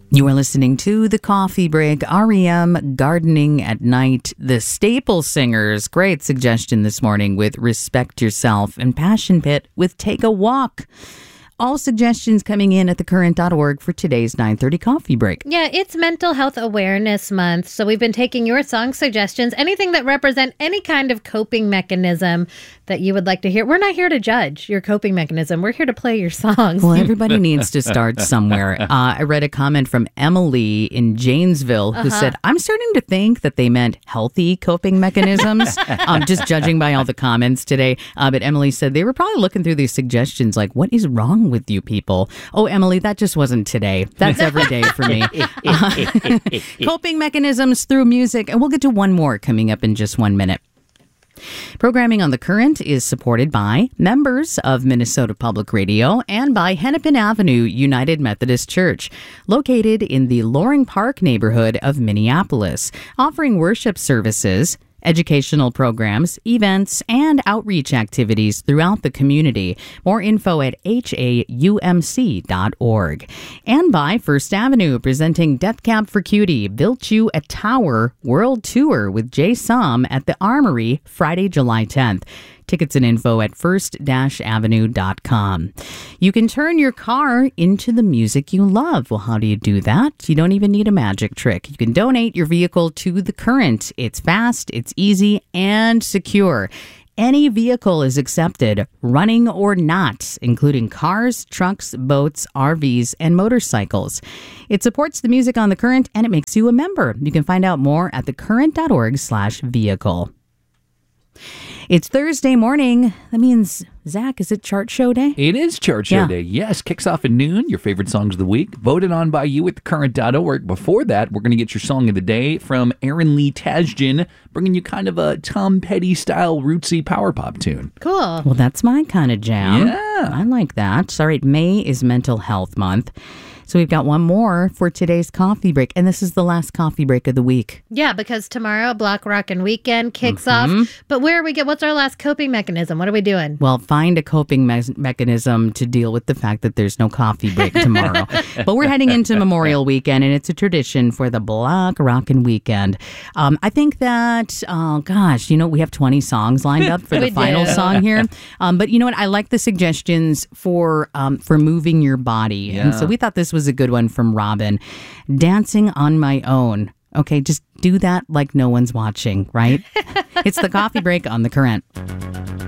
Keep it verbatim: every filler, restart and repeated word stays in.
You are listening to The Coffee Break, R E M, Gardening at Night, the Staple Singers. Great suggestion this morning with Respect Yourself, and Passion Pit with Take a Walk. All suggestions coming in at the current dot org for today's nine thirty Coffee Break. Yeah, it's Mental Health Awareness Month, so we've been taking your song suggestions, anything that represent any kind of coping mechanism that you would like to hear. We're not here to judge your coping mechanism. We're here to play your songs. Well, everybody needs to start somewhere. Uh, I read a comment from Emily in Janesville who Uh-huh. said, I'm starting to think that they meant healthy coping mechanisms. um, just judging by all the comments today. Uh, but Emily said they were probably looking through these suggestions like, what is wrong with you people? Oh, Emily, that just wasn't today. That's every day for me. Uh, coping mechanisms through music. And we'll get to one more coming up in just one minute. Programming on The Current is supported by members of Minnesota Public Radio and by Hennepin Avenue United Methodist Church, located in the Loring Park neighborhood of Minneapolis, offering worship services, educational programs, events, and outreach activities throughout the community. More info at H A U M C dot org. And by First Avenue, presenting Death Cab for Cutie, Built You a Tower World Tour with Jay Som at the Armory, Friday, July tenth. Tickets and info at first avenue dot com. You can turn your car into the music you love. Well, how do you do that? You don't even need a magic trick. You can donate your vehicle to The Current. It's fast, it's easy, and secure. Any vehicle is accepted, running or not, including cars, trucks, boats, R Vs, and motorcycles. It supports the music on The Current, and it makes you a member. You can find out more at the current dot org slash vehicle. It's Thursday morning. That means, Zach, is it Chart Show Day? It is Chart Show Yeah. Day. Yes, kicks off at noon. Your favorite songs of the week, voted on by you at the current dot org. Before that, we're going to get your song of the day from Aaron Lee Tasjan, bringing you kind of a Tom Petty-style rootsy power pop tune. Cool. Well, that's my kind of jam. Yeah. I like that. All right, May is Mental Health Month. So we've got one more for today's coffee break, and this is the last coffee break of the week. Yeah, because tomorrow Block Rockin' Weekend kicks Mm-hmm. off. But where are we get? What's our last coping mechanism? What are we doing? Well, find a coping me- mechanism to deal with the fact that there's no coffee break tomorrow. But we're heading into Memorial Weekend, and it's a tradition for the Block Rockin' Weekend. Um, I think that, oh gosh, you know, we have twenty songs lined up for the We final do. song here. Um, but you know what? I like the suggestions for um, for moving your body. And Yeah. so we thought this was a good one from Robin. Dancing on My Own. Okay, just do that like no one's watching, right? It's the coffee break on The Current.